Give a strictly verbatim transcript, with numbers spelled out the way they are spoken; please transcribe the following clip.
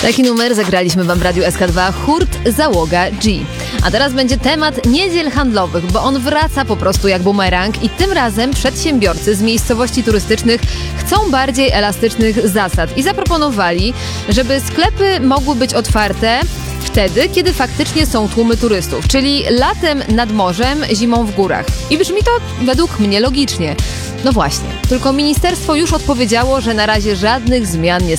Taki numer zagraliśmy wam w Radiu S K dwa, Hurt Załoga G. A teraz będzie temat niedziel handlowych, bo on wraca po prostu jak bumerang i tym razem przedsiębiorcy z miejscowości turystycznych chcą bardziej elastycznych zasad i zaproponowali, żeby sklepy mogły być otwarte wtedy, kiedy faktycznie są tłumy turystów, czyli latem nad morzem, zimą w górach. I brzmi to według mnie logicznie. No właśnie, tylko ministerstwo już odpowiedziało, że na razie żadnych zmian nie